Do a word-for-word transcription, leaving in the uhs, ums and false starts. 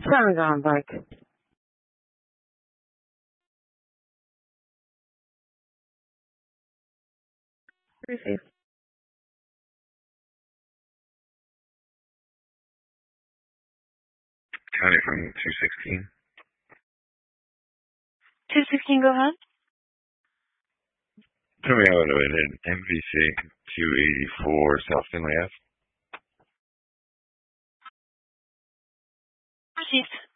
Sounds on bike. Receive. County from two sixteen. two sixteen, go ahead. Tell me how it went in M V C two eighty-four South Finley Ave. Received.